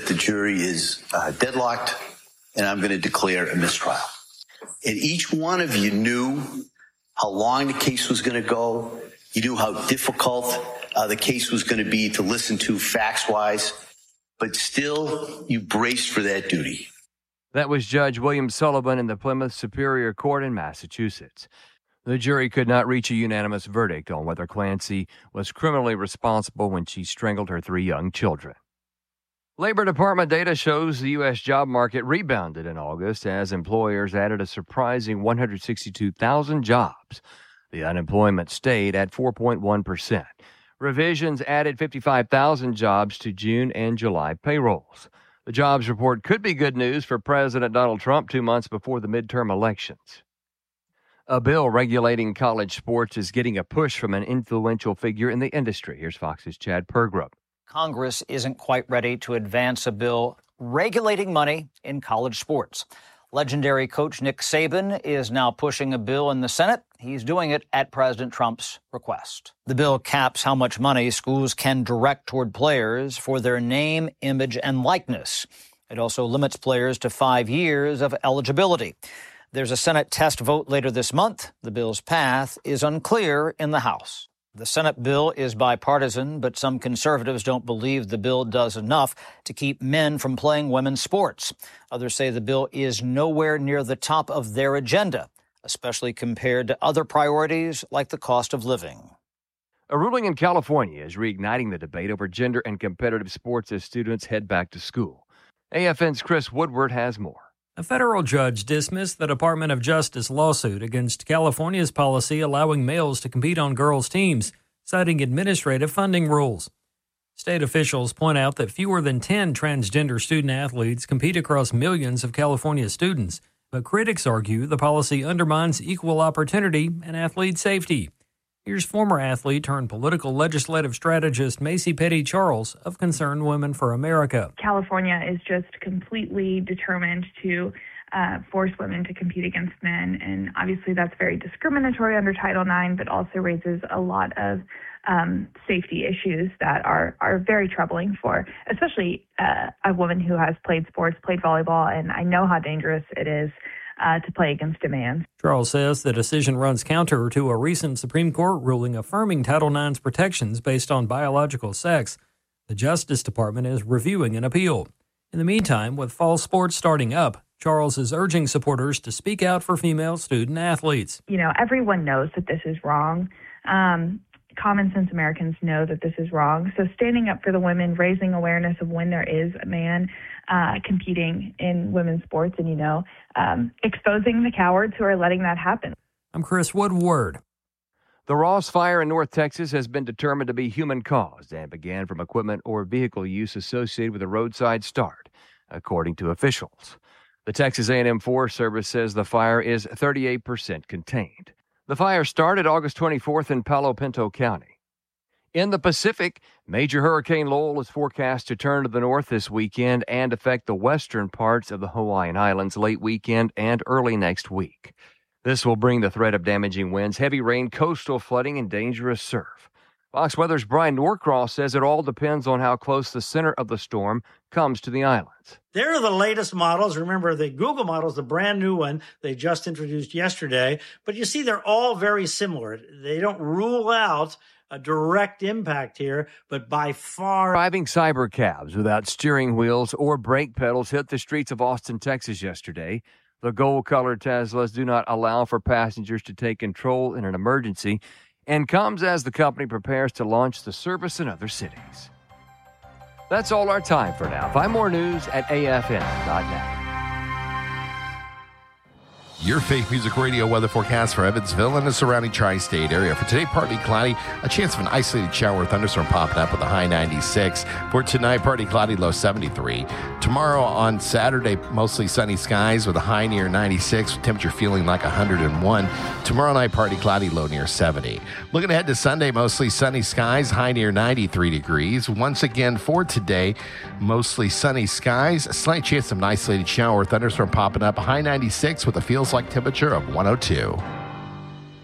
that the jury is deadlocked, and I'm going to declare a mistrial. And each one of you knew how long the case was going to go. You knew how difficult the case was going to be to listen to facts-wise, but still you braced for that duty. That was Judge William Sullivan in the Plymouth Superior Court in Massachusetts. The jury could not reach a unanimous verdict on whether Clancy was criminally responsible when she strangled her 3 young children. Labor Department data shows the U.S. job market rebounded in August as employers added a surprising 162,000 jobs. The unemployment stayed at 4.1%. Revisions added 55,000 jobs to June and July payrolls. The jobs report could be good news for President Donald Trump 2 months before the midterm elections. A bill regulating college sports is getting a push from an influential figure in the industry. Here's Fox's Chad Pergrup. Congress isn't quite ready to advance a bill regulating money in college sports. Legendary coach Nick Saban is now pushing a bill in the Senate. He's doing it at President Trump's request. The bill caps how much money schools can direct toward players for their name, image, and likeness. It also limits players to 5 years of eligibility. There's a Senate test vote later this month. The bill's path is unclear in the House. The Senate bill is bipartisan, but some conservatives don't believe the bill does enough to keep men from playing women's sports. Others say the bill is nowhere near the top of their agenda, especially compared to other priorities like the cost of living. A ruling in California is reigniting the debate over gender and competitive sports as students head back to school. AFN's Chris Woodward has more. A federal judge dismissed the Department of Justice lawsuit against California's policy allowing males to compete on girls' teams, citing administrative funding rules. State officials point out that fewer than 10 transgender student athletes compete across millions of California students, but critics argue the policy undermines equal opportunity and athlete safety. Here's former athlete turned political legislative strategist Macy Petty Charles of Concerned Women for America. California is just completely determined to force women to compete against men, and obviously that's very discriminatory under Title IX, but also raises a lot of safety issues that are very troubling for, especially a woman who has played sports, played volleyball, and I know how dangerous it is to play against a man. Charles says the decision runs counter to a recent Supreme Court ruling affirming Title IX's protections based on biological sex. The Justice Department is reviewing an appeal. In the meantime, with fall sports starting up, Charles is urging supporters to speak out for female student athletes. You know, everyone knows that this is wrong. Common sense Americans know that this is wrong. So standing up for the women, raising awareness of when there is a man competing in women's sports and, exposing the cowards who are letting that happen. I'm Chris Woodward. The Ross Fire in North Texas has been determined to be human-caused and began from equipment or vehicle use associated with a roadside start, according to officials. The Texas A&M Forest Service says the fire is 38% contained. The fire started August 24th in Palo Pinto County. In the Pacific, Major Hurricane Lowell is forecast to turn to the north this weekend and affect the western parts of the Hawaiian Islands late weekend and early next week. This will bring the threat of damaging winds, heavy rain, coastal flooding, and dangerous surf. Fox Weather's Brian Norcross says it all depends on how close the center of the storm comes to the islands. They're the latest models. Remember, the Google model is the brand new one they just introduced yesterday. But you see, they're all very similar. They don't rule out a direct impact here, but by far... Driving cyber cabs without steering wheels or brake pedals hit the streets of Austin, Texas yesterday. The gold-colored Teslas do not allow for passengers to take control in an emergency and comes as the company prepares to launch the service in other cities. That's all our time for now. Find more news at afn.net. Your Faith Music Radio weather forecast for Evansville and the surrounding tri-state area. For today, partly cloudy, a chance of an isolated shower or thunderstorm popping up with a high 96. For tonight, partly cloudy, low 73. Tomorrow on Saturday, mostly sunny skies with a high near 96, temperature feeling like 101. Tomorrow night, partly cloudy, low near 70. Looking ahead to Sunday, mostly sunny skies, high near 93 degrees. Once again for today, mostly sunny skies, a slight chance of an isolated shower or thunderstorm popping up, a high 96 with a feels like temperature of 102.